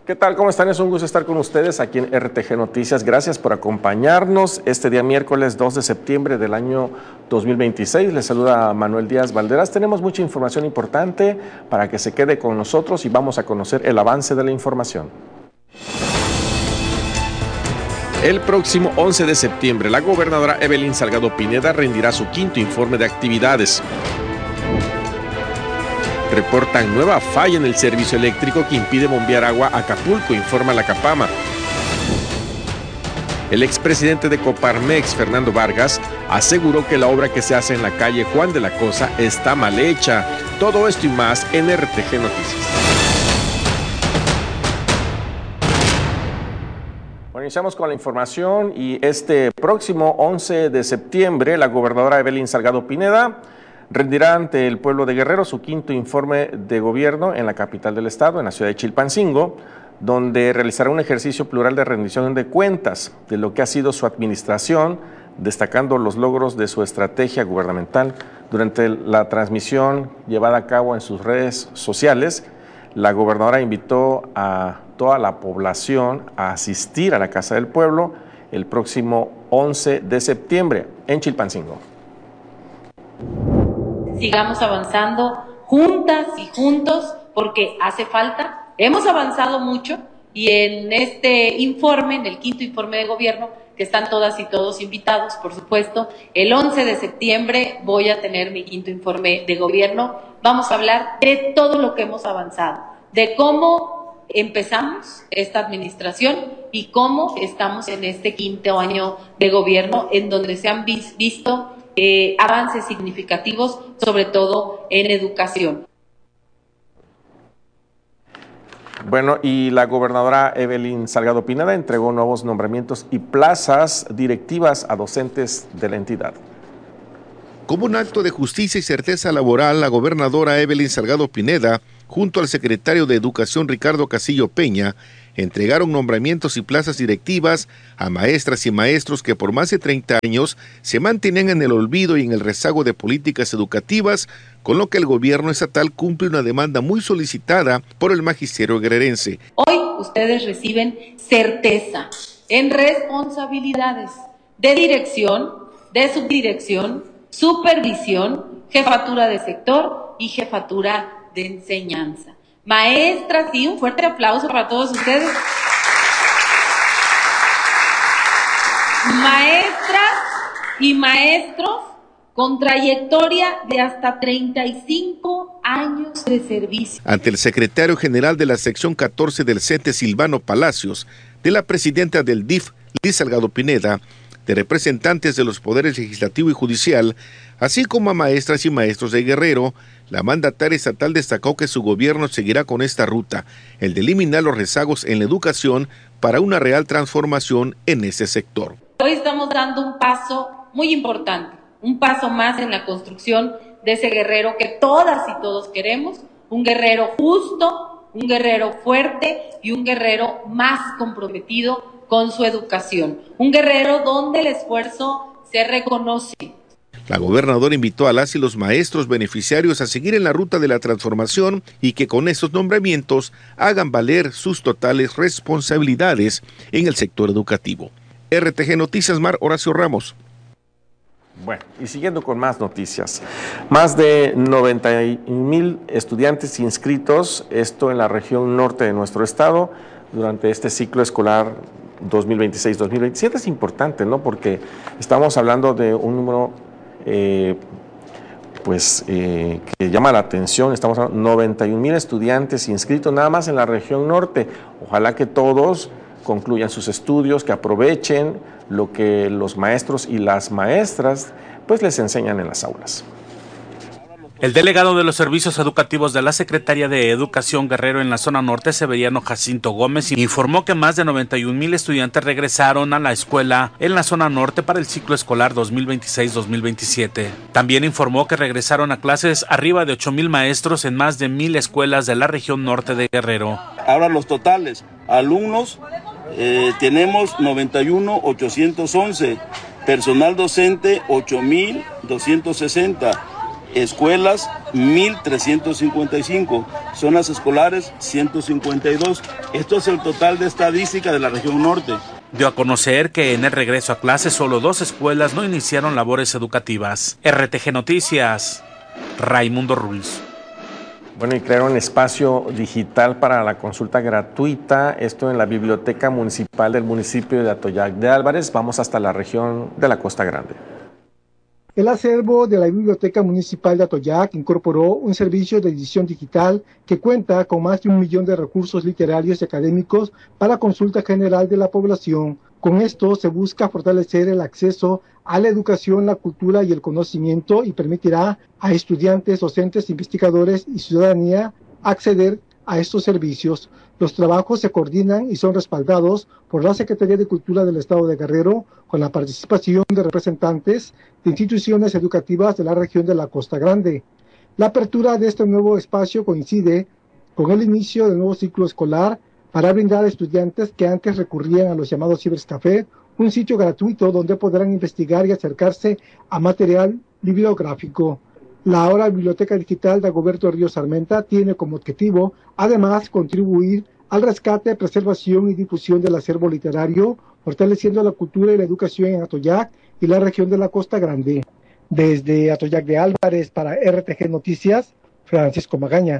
¿Qué tal? ¿Cómo están? Es un gusto estar con ustedes aquí en RTG Noticias. Gracias por acompañarnos este día miércoles 2 de septiembre del año 2026. Les saluda Manuel Díaz Valderas. Tenemos mucha información importante para que se quede con nosotros y vamos a conocer el avance de la información. El próximo 11 de septiembre, la gobernadora Evelyn Salgado Pineda rendirá su quinto informe de actividades. Reportan nueva falla en el servicio eléctrico que impide bombear agua a Acapulco, informa la Capama. El expresidente de Coparmex, Fernando Vargas, aseguró que la obra que se hace en la calle Juan de la Cosa está mal hecha. Todo esto y más en RTG Noticias. Bueno, iniciamos con la información y este próximo 11 de septiembre, la gobernadora Evelyn Salgado Pineda rendirá ante el pueblo de Guerrero su quinto informe de gobierno en la capital del estado, en la ciudad de Chilpancingo, donde realizará un ejercicio plural de rendición de cuentas de lo que ha sido su administración, destacando los logros de su estrategia gubernamental. Durante la transmisión llevada a cabo en sus redes sociales, la gobernadora invitó a toda la población a asistir a la Casa del Pueblo el próximo 11 de septiembre en Chilpancingo. Sigamos avanzando juntas y juntos porque hace falta. Hemos avanzado mucho y en este informe, en el quinto informe de gobierno, que están todas y todos invitados, por supuesto, el 11 de septiembre voy a tener mi quinto informe de gobierno. Vamos a hablar de todo lo que hemos avanzado, de cómo empezamos esta administración y cómo estamos en este quinto año de gobierno, en donde se han visto avances significativos, sobre todo en educación. Bueno, y la gobernadora Evelyn Salgado Pineda entregó nuevos nombramientos y plazas directivas a docentes de la entidad. Como un acto de justicia y certeza laboral, la gobernadora Evelyn Salgado Pineda, junto al secretario de Educación Ricardo Castillo Peña, entregaron nombramientos y plazas directivas a maestras y maestros que por más de 30 años se mantenían en el olvido y en el rezago de políticas educativas, con lo que el gobierno estatal cumple una demanda muy solicitada por el magisterio guerrerense. Hoy ustedes reciben certeza en responsabilidades de dirección, de subdirección, supervisión, jefatura de sector y jefatura de enseñanza. Maestras, y un fuerte aplauso para todos ustedes. Maestras y maestros con trayectoria de hasta 35 años de servicio. Ante el secretario general de la sección 14 del CENTE, Silvano Palacios, de la presidenta del DIF, Liz Salgado Pineda, de representantes de los poderes legislativo y judicial, así como a maestras y maestros de Guerrero, la mandataria estatal destacó que su gobierno seguirá con esta ruta, el de eliminar los rezagos en la educación para una real transformación en ese sector. Hoy estamos dando un paso muy importante, un paso más en la construcción de ese Guerrero que todas y todos queremos, un Guerrero justo, un Guerrero fuerte y un Guerrero más comprometido con su educación, un Guerrero donde el esfuerzo se reconoce. La gobernadora invitó a las y los maestros beneficiarios a seguir en la ruta de la transformación y que con estos nombramientos hagan valer sus totales responsabilidades en el sector educativo. RTG Noticias, Mar Horacio Ramos. Bueno, y siguiendo con más noticias, más de 90,000 estudiantes inscritos, esto en la región norte de nuestro estado, durante este ciclo escolar 2026-2027. Es importante, ¿no? Porque estamos hablando de un número que llama la atención. Estamos hablando de 91,000 estudiantes inscritos nada más en la región norte. Ojalá que todos concluyan sus estudios, que aprovechen lo que los maestros y las maestras pues les enseñan en las aulas. El delegado de los servicios educativos de la Secretaría de Educación Guerrero en la zona norte, Severiano Jacinto Gómez, informó que más de 91,000 estudiantes regresaron a la escuela en la zona norte para el ciclo escolar 2026-2027. También informó que regresaron a clases arriba de 8,000 maestros en más de 1,000 escuelas de la región norte de Guerrero. Ahora los totales, alumnos, tenemos 91,811, personal docente 8,260. escuelas 1.355, zonas escolares 152. Esto es el total de estadística de la región norte. Dio a conocer que en el regreso a clases solo 2 escuelas no iniciaron labores educativas. RTG Noticias, Raimundo Ruiz. Bueno, y crearon un espacio digital para la consulta gratuita, esto en la Biblioteca Municipal del municipio de Atoyac de Álvarez. Vamos hasta la región de la Costa Grande. El acervo de la Biblioteca Municipal de Atoyac incorporó un servicio de edición digital que cuenta con más de 1 millón de recursos literarios y académicos para consulta general de la población. Con esto se busca fortalecer el acceso a la educación, la cultura y el conocimiento y permitirá a estudiantes, docentes, investigadores y ciudadanía acceder a estos servicios. Los trabajos se coordinan y son respaldados por la Secretaría de Cultura del Estado de Guerrero con la participación de representantes de instituciones educativas de la región de la Costa Grande. La apertura de este nuevo espacio coincide con el inicio del nuevo ciclo escolar para brindar a estudiantes que antes recurrían a los llamados cibercafé un sitio gratuito donde podrán investigar y acercarse a material bibliográfico. La ahora Biblioteca Digital de Dagoberto Ríos Armenta tiene como objetivo, además, contribuir al rescate, preservación y difusión del acervo literario, fortaleciendo la cultura y la educación en Atoyac y la región de la Costa Grande. Desde Atoyac de Álvarez para RTG Noticias, Francisco Magaña.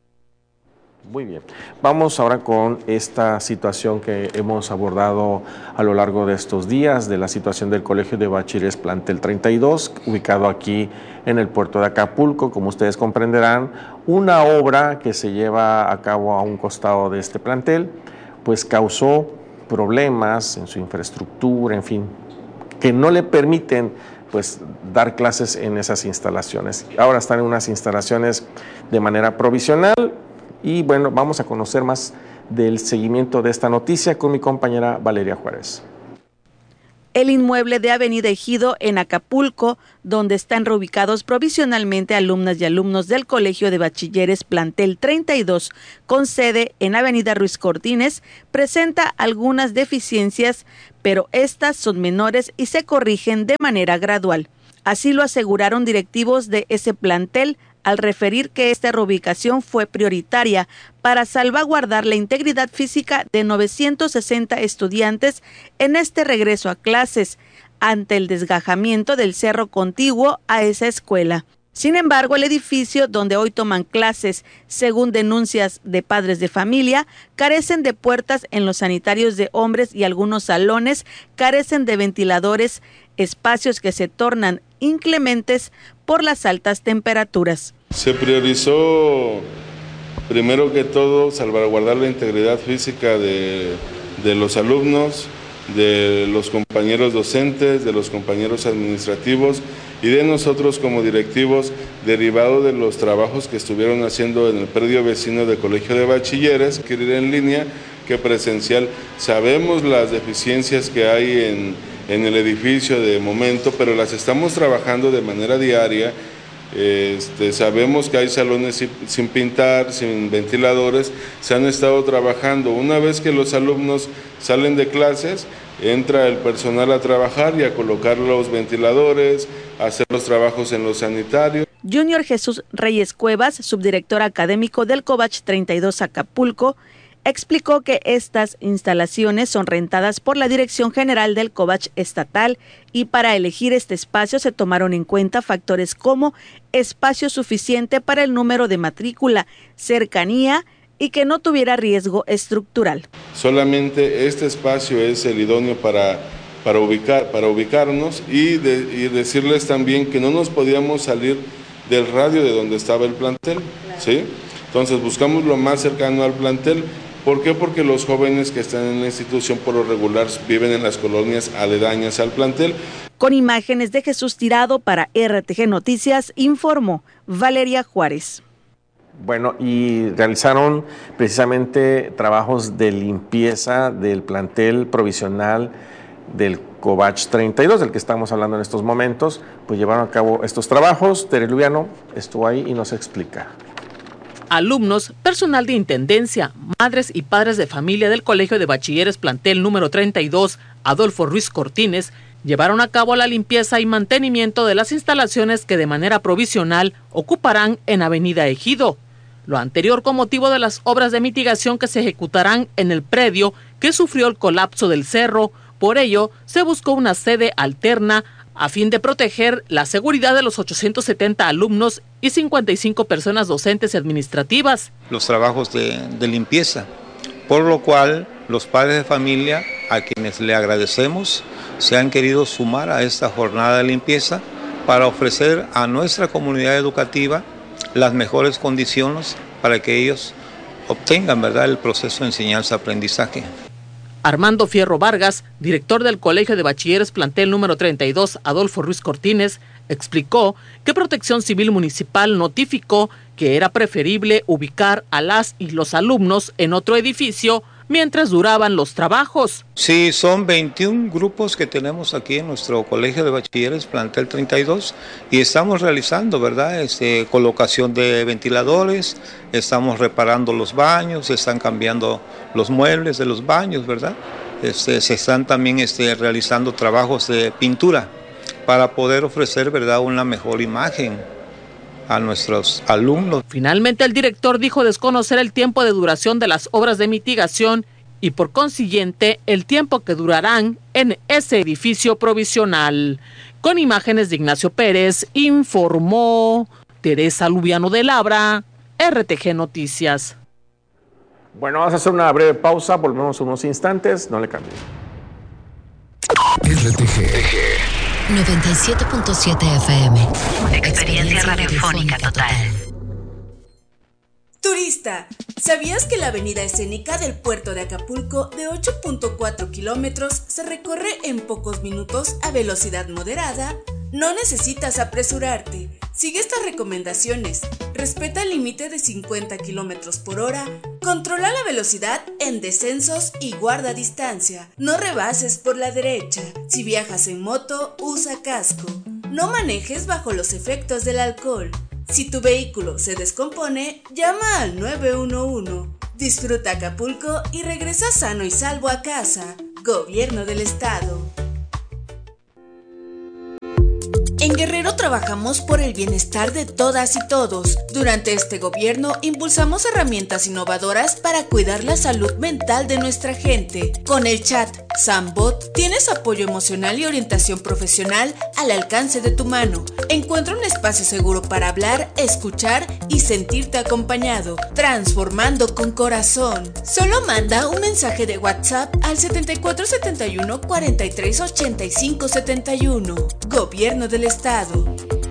Muy bien, vamos ahora con esta situación que hemos abordado a lo largo de estos días, de la situación del Colegio de Bachilleres Plantel 32, ubicado aquí en el puerto de Acapulco. Como ustedes comprenderán, una obra que se lleva a cabo a un costado de este plantel, pues causó problemas en su infraestructura, en fin, que no le permiten pues dar clases en esas instalaciones. Ahora están en unas instalaciones de manera provisional. Y bueno, vamos a conocer más del seguimiento de esta noticia con mi compañera Valeria Juárez. El inmueble de Avenida Ejido en Acapulco, donde están reubicados provisionalmente alumnas y alumnos del Colegio de Bachilleres Plantel 32, con sede en Avenida Ruiz Cortines, presenta algunas deficiencias, pero estas son menores y se corrigen de manera gradual. Así lo aseguraron directivos de ese plantel, al referir que esta reubicación fue prioritaria para salvaguardar la integridad física de 960 estudiantes en este regreso a clases, ante el desgajamiento del cerro contiguo a esa escuela. Sin embargo, el edificio donde hoy toman clases, según denuncias de padres de familia, carecen de puertas en los sanitarios de hombres y algunos salones carecen de ventiladores, espacios que se tornan inclementes por las altas temperaturas. Se priorizó, primero que todo, salvaguardar la integridad física de los alumnos, de los compañeros docentes, de los compañeros administrativos y de nosotros como directivos, derivado de los trabajos que estuvieron haciendo en el predio vecino del Colegio de Bachilleres, que ir en línea que presencial. Sabemos las deficiencias que hay en el edificio de momento, pero las estamos trabajando de manera diaria. Sabemos que hay salones sin pintar, sin ventiladores, se han estado trabajando. Una vez que los alumnos salen de clases, entra el personal a trabajar y a colocar los ventiladores, a hacer los trabajos en los sanitarios. Junior Jesús Reyes Cuevas, subdirector académico del Covach 32 Acapulco, explicó que estas instalaciones son rentadas por la Dirección General del Covach Estatal y para elegir este espacio se tomaron en cuenta factores como espacio suficiente para el número de matrícula, cercanía y que no tuviera riesgo estructural. Solamente este espacio es el idóneo para ubicarnos y decirles también que no nos podíamos salir del radio de donde estaba el plantel, ¿sí? Entonces buscamos lo más cercano al plantel. ¿Por qué? Porque los jóvenes que están en la institución por lo regular viven en las colonias aledañas al plantel. Con imágenes de Jesús Tirado para RTG Noticias, informó Valeria Juárez. Bueno, y realizaron precisamente trabajos de limpieza del plantel provisional del Covach 32, del que estamos hablando en estos momentos, pues llevaron a cabo estos trabajos. Tere Lubiano estuvo ahí y nos explica. Alumnos, personal de intendencia, madres y padres de familia del Colegio de Bachilleres Plantel número 32, Adolfo Ruiz Cortines, llevaron a cabo la limpieza y mantenimiento de las instalaciones que de manera provisional ocuparán en Avenida Ejido. Lo anterior con motivo de las obras de mitigación que se ejecutarán en el predio que sufrió el colapso del cerro. Por ello, se buscó una sede alterna a fin de proteger la seguridad de los 870 alumnos y 55 personas docentes y administrativas. Los trabajos de limpieza, por lo cual los padres de familia, a quienes le agradecemos, se han querido sumar a esta jornada de limpieza para ofrecer a nuestra comunidad educativa las mejores condiciones para que ellos obtengan, ¿verdad?, el proceso de enseñanza-aprendizaje. Armando Fierro Vargas, director del Colegio de Bachilleres Plantel número 32, Adolfo Ruiz Cortines, explicó que Protección Civil Municipal notificó que era preferible ubicar a las y los alumnos en otro edificio mientras duraban los trabajos. Sí, son 21 grupos que tenemos aquí en nuestro Colegio de Bachilleres Plantel 32 y estamos realizando, ¿verdad?, colocación de ventiladores, estamos reparando los baños, se están cambiando los muebles de los baños, ¿verdad? Se están también realizando trabajos de pintura para poder ofrecer, ¿verdad?, una mejor imagen a nuestros alumnos. Finalmente, el director dijo desconocer el tiempo de duración de las obras de mitigación y por consiguiente el tiempo que durarán en ese edificio provisional. Con imágenes de Ignacio Pérez, informó Teresa Lubiano de Labra, RTG Noticias. Bueno, vamos a hacer una breve pausa, volvemos unos instantes, no le cambien. RTG 97.7 FM. Experiencia radiofónica total. Turista, ¿sabías que la avenida escénica del puerto de Acapulco de 8.4 kilómetros se recorre en pocos minutos a velocidad moderada? No necesitas apresurarte. Sigue estas recomendaciones. Respeta el límite de 50 kilómetros por hora. Controla la velocidad en descensos y guarda distancia. No rebases por la derecha. Si viajas en moto, usa casco. No manejes bajo los efectos del alcohol. Si tu vehículo se descompone, llama al 911. Disfruta Acapulco y regresa sano y salvo a casa. Gobierno del Estado. En Guerrero trabajamos por el bienestar de todas y todos. Durante este gobierno impulsamos herramientas innovadoras para cuidar la salud mental de nuestra gente. Con el chat Sambot tienes apoyo emocional y orientación profesional al alcance de tu mano. Encuentra un espacio seguro para hablar, escuchar y sentirte acompañado. Transformando con corazón. Solo manda un mensaje de WhatsApp al 7471 43 85 71. Gobierno del Estado.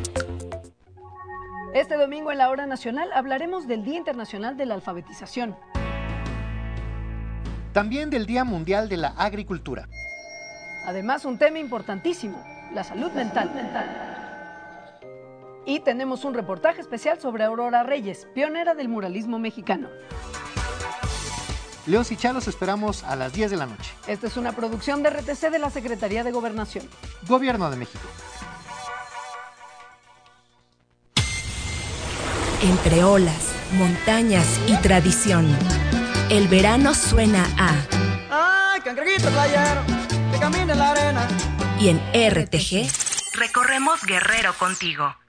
Este domingo en la Hora Nacional hablaremos del Día Internacional de la Alfabetización. También del Día Mundial de la Agricultura. Además, un tema importantísimo, la salud mental. Y tenemos un reportaje especial sobre Aurora Reyes, pionera del muralismo mexicano. Leos y Chá los esperamos a las 10 de la noche. Esta es una producción de RTC de la Secretaría de Gobernación. Gobierno de México. Entre olas, montañas y tradición, el verano suena a... ¡Ay, cangrejito playero, que camina en la arena! Y en RTG, recorremos Guerrero contigo.